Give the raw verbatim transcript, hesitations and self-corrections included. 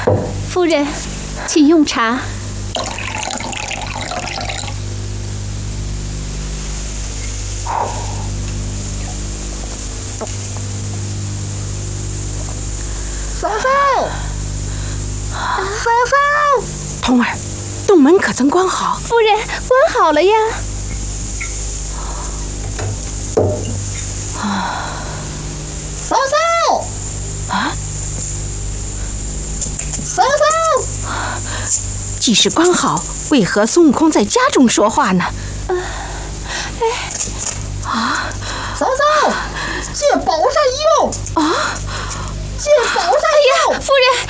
夫人，请用茶。 嫂嫂，嫂嫂， 童儿，洞门可曾关好？ 夫人，关好了呀。 嫂嫂， 啊， 嫂嫂， 既是关好，为何孙悟空在家中说话呢？ 呃，哎， 啊， 嫂嫂，借宝扇用啊， 借宝扇用。 夫人，